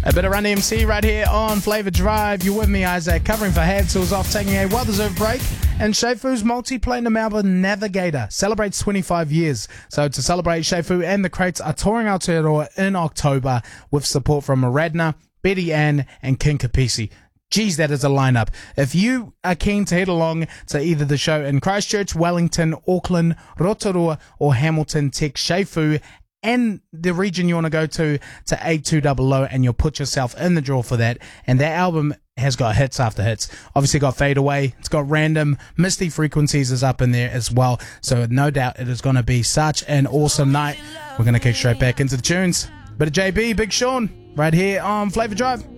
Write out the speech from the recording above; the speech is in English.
A bit of Run DMC right here on Flavour Drive. You're with me, Isaac, covering for Hadsell's off, taking a well-deserved break. And Sheifu's multi-platinum album Navigator celebrates 25 years. So to celebrate, Sheifu and the Crates are touring Aotearoa in October with support from Aradna, Betty Ann and King Kapisi. Geez, that is a lineup. If you are keen to head along to either the show in Christchurch, Wellington, Auckland, Rotorua or Hamilton, text Sheifu and the region you want to go to 8200 and you'll put yourself in the draw for that. And that album has got hits after hits. Obviously got Fade Away. It's got Random. Misty Frequencies is up in there as well. So no doubt it is going to be such an awesome night. We're going to kick straight back into the tunes. Bit of JB, Big Sean, right here on Flavour Drive.